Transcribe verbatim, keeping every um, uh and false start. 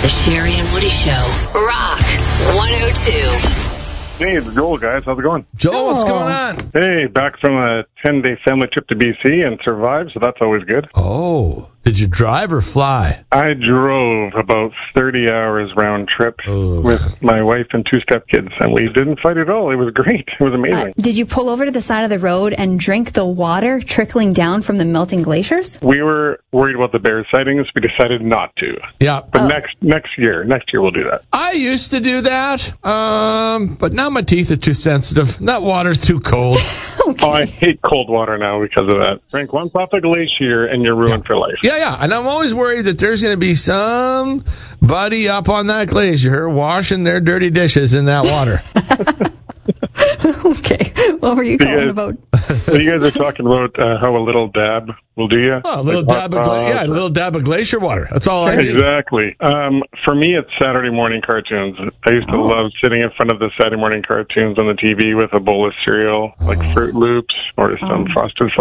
The Sherry and Woody Show. Rock one oh two. Hey, it's Joel, guys. How's it going? Joel, what's going on? Hey, back from a ten-day family trip to B C and survived, so that's always good. Oh, did you drive or fly? I drove about thirty hours round trip Oh. with my wife and two stepkids, and we didn't fight at all. It was great. It was amazing. Uh, did you pull over to the side of the road and drink the water trickling down from the melting glaciers? We were worried about the bear sightings. We decided not to. Yeah. But Oh. next next year, next year we'll do that. I used to do that, um, but now my teeth are too sensitive. That water's too cold. Okay. Oh, I hate cold water now because of that. Drink once off a glacier and you're ruined for life. Yeah, yeah, and I'm always worried that there's going to be somebody up on that glacier washing their dirty dishes in that water. Okay. What were you You calling guys- about? So you guys are talking about uh, how a little dab will do you. Oh, a little Like dab of hot gla- dogs yeah, a little dab of glacier water. That's all I need. Exactly. Um, for me, it's Saturday morning cartoons. I used to Oh. love sitting in front of the Saturday morning cartoons on the T V with a bowl of cereal, like Oh. Fruit Loops or some Oh. Frosted